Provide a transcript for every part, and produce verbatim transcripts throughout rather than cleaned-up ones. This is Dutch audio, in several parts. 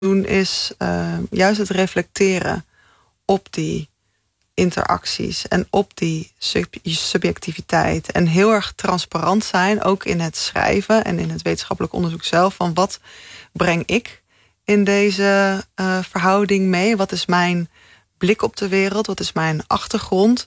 doen is uh, juist het reflecteren op die interacties en op die sub- subjectiviteit. En heel erg transparant zijn, ook in het schrijven en in het wetenschappelijk onderzoek zelf, van wat breng ik in deze uh, verhouding mee? Wat is mijn blik op de wereld? Wat is mijn achtergrond?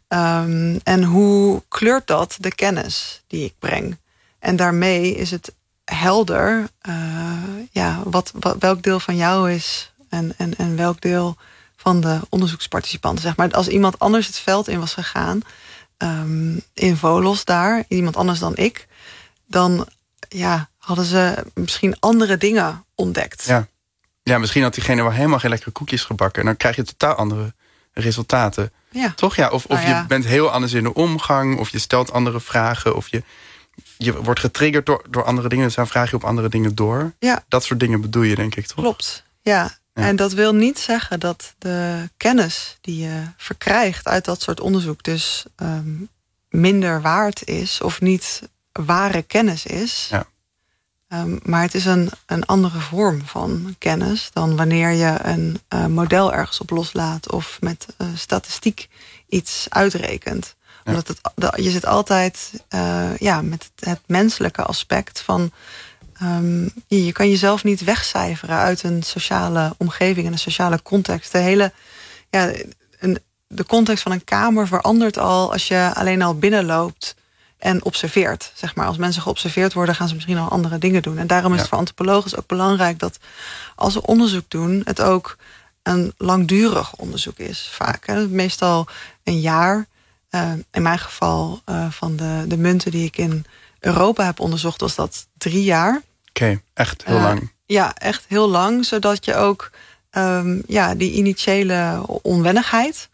Um, en hoe kleurt dat de kennis die ik breng? En daarmee is het helder uh, ja, wat, wat, welk deel van jou is en, en, en welk deel van de onderzoeksparticipanten. Zeg maar. Als iemand anders het veld in was gegaan, um, in Volos daar, iemand anders dan ik, dan ja, hadden ze misschien andere dingen ontdekt. Ja. Ja, misschien had diegene wel helemaal geen lekkere koekjes gebakken. En dan krijg je totaal andere resultaten. Ja. Toch? Ja. Of, of nou ja. je bent heel anders in de omgang, of je stelt andere vragen, of je, je wordt getriggerd door, door andere dingen. Dus dan vraag je op andere dingen door. Ja. Dat soort dingen bedoel je, denk ik, toch? Klopt, ja. Ja. En dat wil niet zeggen dat de kennis die je verkrijgt uit dat soort onderzoek dus um, minder waard is of niet ware kennis is. Ja. Um, maar het is een, een andere vorm van kennis dan wanneer je een uh, model ergens op loslaat of met uh, statistiek iets uitrekent. Ja. Omdat het, de, je zit altijd uh, ja, met het, het menselijke aspect van Um, je kan jezelf niet wegcijferen uit een sociale omgeving en een sociale context. De hele, ja, een, de context van een kamer verandert al als je alleen al binnenloopt en observeert. Zeg maar. Als mensen geobserveerd worden, gaan ze misschien al andere dingen doen. En daarom is ja. het voor antropologen ook belangrijk dat als ze onderzoek doen, het ook een langdurig onderzoek is. Vaak. Hè. Meestal een jaar. Uh, in mijn geval uh, van de, de munten die ik in Europa heb onderzocht, was dat drie jaar. Oké, okay, echt heel uh, lang. Ja, echt heel lang. Zodat je ook um, ja, die initiële onwennigheid,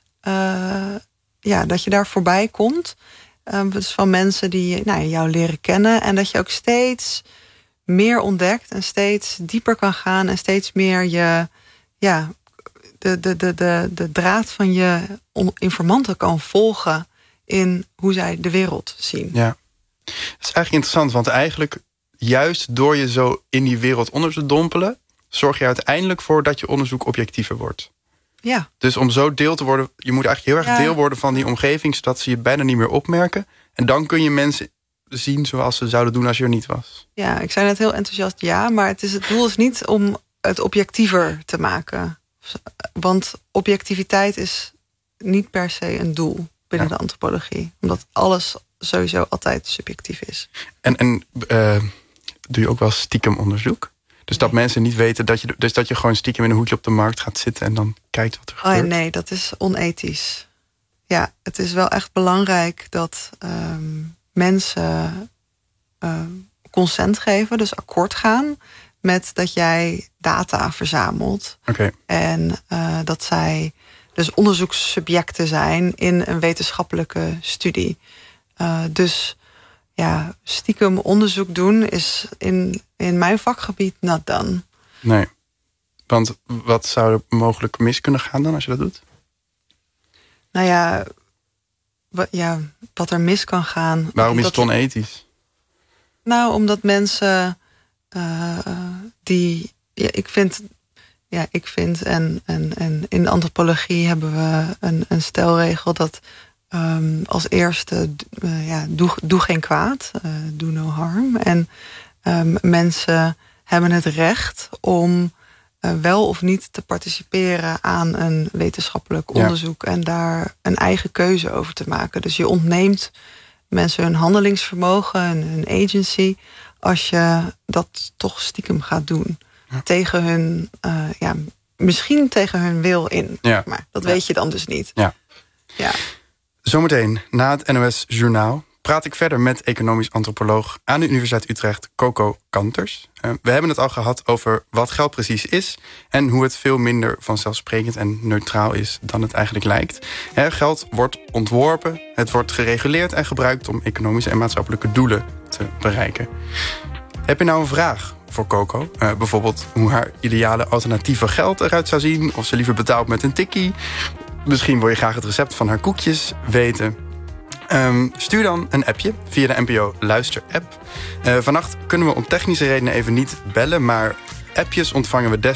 uh, ja, dat je daar voorbij komt. Um, dus van mensen die nou, jou leren kennen. En dat je ook steeds meer ontdekt en steeds dieper kan gaan. En steeds meer je, ja, de, de, de, de, de draad van je informanten kan volgen in hoe zij de wereld zien. Ja. Dat is eigenlijk interessant, want eigenlijk juist door je zo in die wereld onder te dompelen, zorg je uiteindelijk voor dat je onderzoek objectiever wordt. Ja. Dus om zo deel te worden, je moet eigenlijk heel erg ja. deel worden van die omgeving, zodat ze je bijna niet meer opmerken. En dan kun je mensen zien zoals ze zouden doen als je er niet was. Ja, ik zei net heel enthousiast ja, maar het, is, het doel is niet om het objectiever te maken. Want objectiviteit is niet per se een doel binnen ja. de antropologie. Omdat alles sowieso altijd subjectief is. En, en uh, doe je ook wel stiekem onderzoek? Dus dat nee. mensen niet weten dat je, dus dat je gewoon stiekem in een hoekje op de markt gaat zitten en dan kijkt wat er gebeurt? Oh, nee, dat is onethisch. Ja, het is wel echt belangrijk dat um, mensen uh, consent geven, dus akkoord gaan met dat jij data verzamelt. Okay. En uh, dat zij dus onderzoekssubjecten zijn in een wetenschappelijke studie. Uh, dus ja, stiekem onderzoek doen is in, in mijn vakgebied not done. Nee, want wat zou er mogelijk mis kunnen gaan dan als je dat doet? Nou ja, wat, ja, wat er mis kan gaan. Waarom is het onethisch? Nou, omdat mensen uh, die... Ja, ik vind... Ja, ik vind en, en, en in de antropologie hebben we een, een stelregel dat um, als eerste uh, ja, doe, doe geen kwaad, uh, do no harm. En um, mensen hebben het recht om uh, wel of niet te participeren aan een wetenschappelijk onderzoek ja. en daar een eigen keuze over te maken. Dus je ontneemt mensen hun handelingsvermogen en hun agency als je dat toch stiekem gaat doen. Ja. Tegen hun, uh, ja, misschien tegen hun wil in. Ja. Maar dat ja. weet je dan dus niet. Ja. Ja. Zometeen, na het N O S Journaal, praat ik verder met economisch antropoloog aan de Universiteit Utrecht, Coco Kanters. Uh, we hebben het al gehad over wat geld precies is en hoe het veel minder vanzelfsprekend en neutraal is dan het eigenlijk lijkt. He, geld wordt ontworpen, het wordt gereguleerd en gebruikt om economische en maatschappelijke doelen te bereiken. Heb je nou een vraag voor Coco? Uh, bijvoorbeeld hoe haar ideale alternatieve geld eruit zou zien, of ze liever betaalt met een tikkie. Misschien wil je graag het recept van haar koekjes weten. Um, stuur dan een appje via de N P O Luister-app. Uh, vannacht kunnen we om technische redenen even niet bellen, maar Appjes ontvangen we des